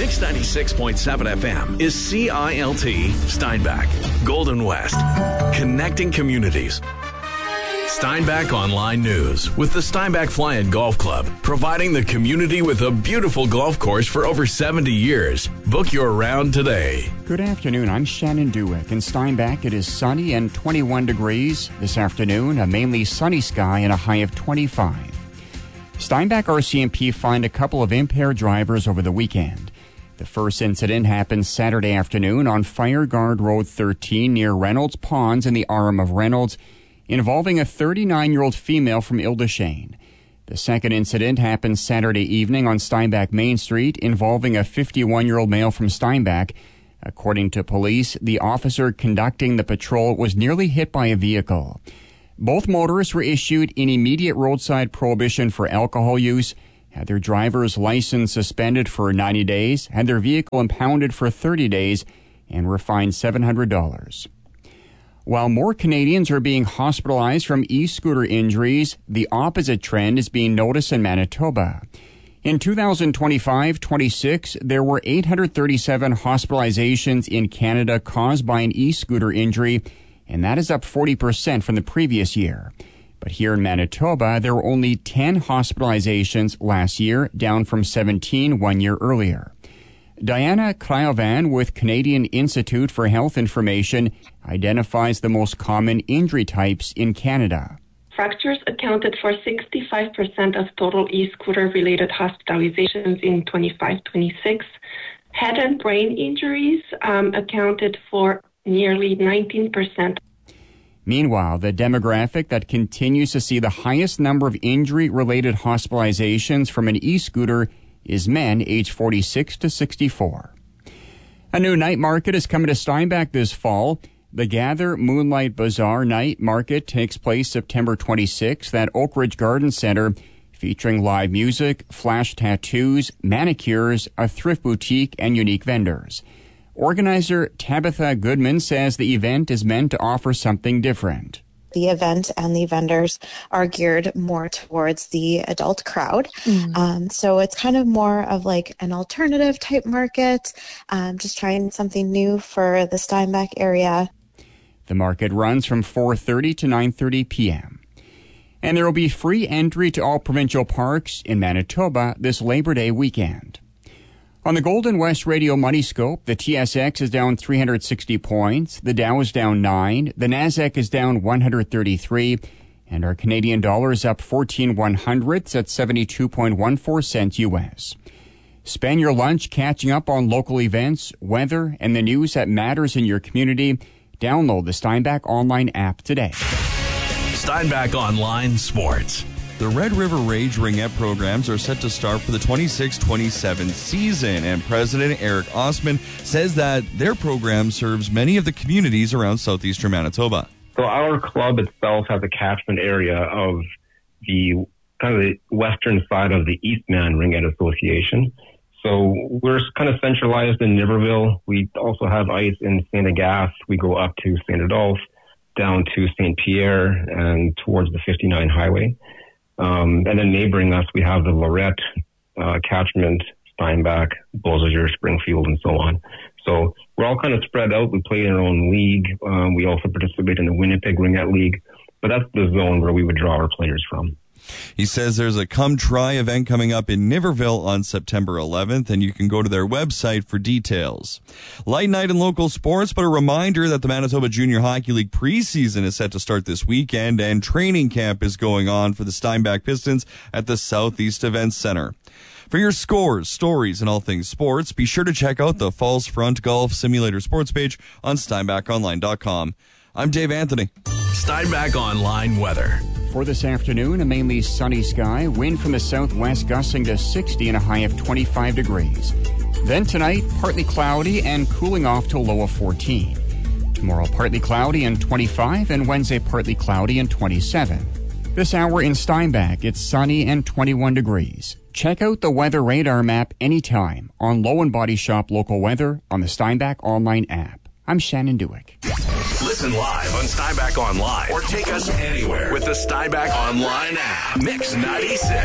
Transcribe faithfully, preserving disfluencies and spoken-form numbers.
Mix ninety-six point seven F M is C I L T Steinbach, Golden West, connecting communities. Steinbach Online News with the Steinbach Fly and Golf Club, providing the community with a beautiful golf course for over seventy years. Book your round today. Good afternoon. I'm Shannon Dewick. In Steinbach, it is sunny and twenty-one degrees. This afternoon, a mainly sunny sky and a high of twenty-five. Steinbach R C M P fined a couple of impaired drivers over the weekend. The first incident happened Saturday afternoon on Fire Guard Road thirteen near Reynolds Ponds in the Arm of Reynolds, involving a thirty-nine-year-old female from Ildeshane. The second incident happened Saturday evening on Steinbach Main Street, involving a fifty-one-year-old male from Steinbach. According to police, the officer conducting the patrol was nearly hit by a vehicle. Both motorists were issued an immediate roadside prohibition for alcohol use, had their driver's license suspended for ninety days, had their vehicle impounded for thirty days, and were fined seven hundred dollars. While more Canadians are being hospitalized from e-scooter injuries, the opposite trend is being noticed in Manitoba. In two thousand twenty-five twenty-six, there were eight hundred thirty-seven hospitalizations in Canada caused by an e-scooter injury, and that is up forty percent from the previous year. But here in Manitoba, there were only ten hospitalizations last year, down from seventeen one year earlier. Diana Cryovan with Canadian Institute for Health Information identifies the most common injury types in Canada. Fractures accounted for sixty-five percent of total e-scooter-related hospitalizations in twenty-five twenty-six. Head and brain injuries um, accounted for nearly nineteen percent. Meanwhile, the demographic that continues to see the highest number of injury-related hospitalizations from an e-scooter is men aged forty-six to sixty-four. A new night market is coming to Steinbach this fall. The Gather Moonlight Bazaar Night Market takes place September twenty-sixth at Oak Ridge Garden Center, featuring live music, flash tattoos, manicures, a thrift boutique, and unique vendors. Organizer Tabitha Goodman says the event is meant to offer something different. The event and the vendors are geared more towards the adult crowd. Mm. Um, so it's kind of more of like an alternative type market, um, just trying something new for the Steinbach area. The market runs from four thirty to nine thirty p.m. And there will be free entry to all provincial parks in Manitoba this Labor Day weekend. On the Golden West Radio Money Scope, the T S X is down three hundred sixty points, the Dow is down nine, the Nasdaq is down one hundred thirty-three, and our Canadian dollar is up fourteen one hundredths at seventy-two point one four cents U S. Spend your lunch catching up on local events, weather, and the news that matters in your community. Download the Steinbach Online app today. Steinbach Online Sports. The Red River Rage Ringette programs are set to start for the twenty-six twenty-seven season, and President Eric Osman says that their program serves many of the communities around southeastern Manitoba. So our club itself has a catchment area of the kind of the western side of the Eastman Ringette Association. So we're kind of centralized in Niverville. We also have ice in Saint Agasse. We go up to Saint Adolphe, down to Saint Pierre, and towards the fifty-nine highway. Um, and then neighboring us, we have the Lorette, uh, Catchment, Steinbach, Beausejour, Springfield, and so on. So we're all kind of spread out. We play in our own league. Um, we also participate in the Winnipeg Ringette League. But that's the zone where we would draw our players from. He says there's a Come Try event coming up in Niverville on September eleventh, and you can go to their website for details. Light night in local sports, but a reminder that the Manitoba Junior Hockey League preseason is set to start this weekend, and training camp is going on for the Steinbach Pistons at the Southeast Events Center. For your scores, stories, and all things sports, be sure to check out the Falls Front Golf Simulator sports page on steinbach online dot com. I'm Dave Anthony. Steinbach Online weather. For this afternoon, a mainly sunny sky, wind from the southwest gusting to sixty and a high of twenty-five degrees. Then tonight, partly cloudy and cooling off to a low of fourteen. Tomorrow, partly cloudy and twenty-five, and Wednesday, partly cloudy and twenty-seven. This hour in Steinbach, it's sunny and twenty-one degrees. Check out the weather radar map anytime on Low and Body Shop Local Weather on the Steinbach Online app. I'm Shannon Dewick. Listen live on Steinbach Online or take us anywhere with the Steinbach Online app. Mix ninety-six.